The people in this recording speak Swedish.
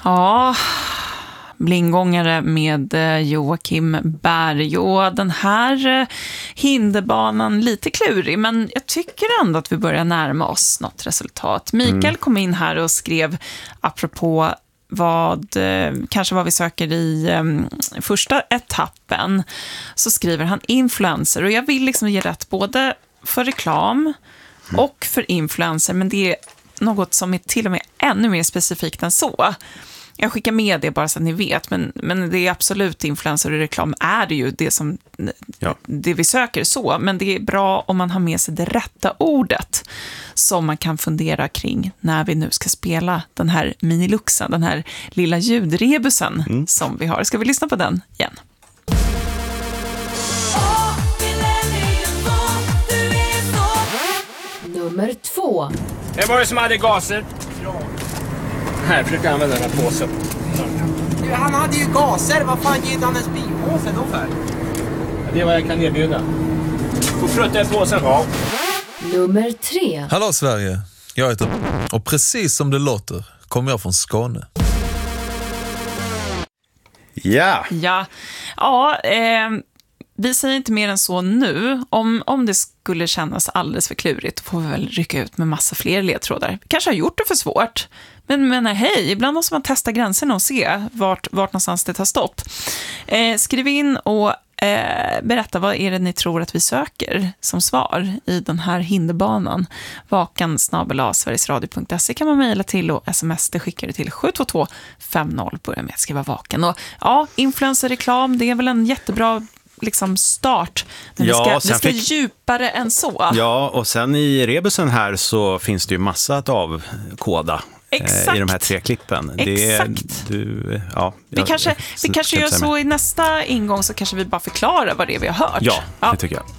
Ja, blindgångare med Joakim Berg. Och den här hinderbanan lite klurig, men jag tycker ändå att vi börjar närma oss något resultat. Mikael kom in här och skrev apropå kanske vad vi söker i första etappen, så skriver han influencer, och jag vill liksom ge rätt både för reklam och för influencer, men det är något som är till och med ännu mer specifikt än så. Jag skickar med det bara så att ni vet, men det är absolut influencer och reklam är det ju det vi söker så, men det är bra om man har med sig det rätta ordet som man kan fundera kring när vi nu ska spela den här miniluxen, den här lilla ljudrebusen som vi har. Ska vi lyssna på den igen? Nummer 2. Det var det som hade gaser. Ja. Här, försöker använda den här påsen. Han hade ju gaser. Vad fan ger han en spypåse då för? Det är vad jag kan erbjuda. Får prutta i påsen. Ja. Nummer 3. Hallå Sverige, jag heter och precis som det låter kommer jag från Skåne. Ja. Vi säger inte mer än så nu. Om det skulle kännas alldeles för klurigt, får vi väl rycka ut med massa fler ledtrådar. Vi kanske har gjort det för svårt. Men hej, ibland måste man testa gränserna och se vart någonstans det tar stopp. Skriv in och berätta vad är det ni tror att vi söker som svar i den här hinderbanan. vakan@sverigesradio.se kan man mejla till, och sms det skickar det till 72250. Börja med att skriva vaken. Och ja, influencer-reklam, det är väl en jättebra start. Men vi ska djupare än så. Ja, och sen i rebusen här så finns det ju massa att avkoda. I de här 3 klippen. Exakt. Vi kanske gör så i nästa ingång, så kanske vi bara förklarar vad det är vi har hört. Ja, det tycker jag.